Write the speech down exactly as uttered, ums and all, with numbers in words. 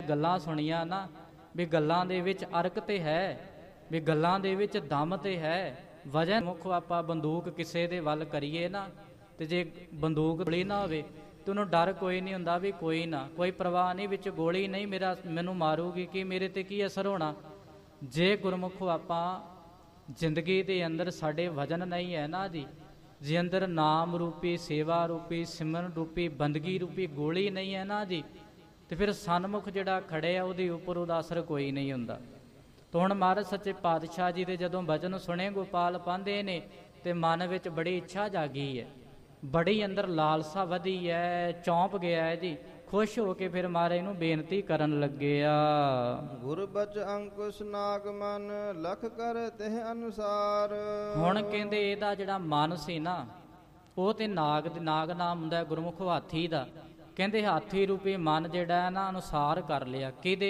ਗੱਲਾਂ ਸੁਣੀਆਂ ਨਾ, ਵੀ ਗੱਲਾਂ ਦੇ ਵਿੱਚ ਅਰਕ ਤੇ ਹੈ, ਵੀ ਗੱਲਾਂ ਦੇ ਵਿੱਚ ਦਮ ਤੇ ਹੈ। ਵਜਨ ਮੁੱਖ ਆਪਾਂ ਬੰਦੂਕ ਕਿਸੇ ਦੇ ਵੱਲ ਕਰੀਏ ਨਾ, ਤੇ ਜੇ ਬੰਦੂਕ ਗੋਲੀ ਨਾ ਹੋਵੇ ਤੇ ਉਹਨੂੰ ਡਰ ਕੋਈ ਨਹੀਂ ਹੁੰਦਾ, ਵੀ ਕੋਈ ਨਾ, ਕੋਈ ਪਰਵਾਹ ਨਹੀਂ, ਵਿੱਚ ਗੋਲੀ ਨਹੀਂ ਮੇਰਾ ਮੈਨੂੰ ਮਾਰੂਗੀ, ਕਿ ਮੇਰੇ ਤੇ ਕੀ ਅਸਰ ਹੋਣਾ। ਜੇ ਗੁਰਮੁਖੋ ਆਪਾਂ ਜ਼ਿੰਦਗੀ ਦੇ ਅੰਦਰ ਸਾਡੇ ਵਜਨ ਨਹੀਂ ਹੈ ਨਾ ਜੀ, ਜੇ ਅੰਦਰ ਨਾਮ ਰੂਪੀ, ਸੇਵਾ ਰੂਪੀ, ਸਿਮਰਨ ਰੂਪੀ, ਬੰਦਗੀ ਰੂਪੀ ਗੋਲੀ ਨਹੀਂ ਹੈ ਨਾ ਜੀ, ਤੇ ਫਿਰ ਸਨਮੁਖ ਜਿਹੜਾ ਖੜੇ ਆ ਉਹਦੇ ਉੱਪਰ ਉਹਦਾ ਅਸਰ ਕੋਈ ਨਹੀਂ ਹੁੰਦਾ। ਤਾਂ ਹੁਣ ਮਹਾਰਾਜ ਸੱਚੇ ਪਾਤਸ਼ਾਹ ਜੀ ਦੇ ਜਦੋਂ ਵਚਨ ਸੁਣੇ ਗੋਪਾਲ ਪਾਂਧੇ ਨੇ, ਤੇ ਮਨ ਵਿੱਚ ਬੜੀ ਇੱਛਾ ਜਾਗੀ ਹੈ, ਬੜੀ ਅੰਦਰ ਲਾਲਸਾ ਵਧੀ ਹੈ, ਚੌਂਪ ਗਿਆ ਹੈ ਜੀ। ਖੁਸ਼ ਹੋ ਕੇ ਫਿਰ ਮਹਾਰਾਜ ਨੂੰ ਬੇਨਤੀ ਕਰਨ ਲੱਗਿਆ। ਗੁਰਬਚ ਅੰਕੁਸ਼ ਨਾਗ ਮਨ ਲਖ ਕਰ ਤਿਹ ਅਨੁਸਾਰ। ਹੁਣ ਕਹਿੰਦੇ ਇਹਦਾ ਜਿਹੜਾ ਮਨ ਸੀ ਨਾ, ਉਹ ਤੇ ਨਾਗ ਦੇ, ਨਾਗ ਨਾਮ ਹੁੰਦਾ ਗੁਰਮੁਖ ਹਾਥੀ ਦਾ, ਕਹਿੰਦੇ ਹਾਥੀ ਰੂਪੀ ਮਨ ਜਿਹੜਾ ਹੈ ਨਾ ਅਨੁਸਾਰ ਕਰ ਲਿਆ। ਕਿਹਦੇ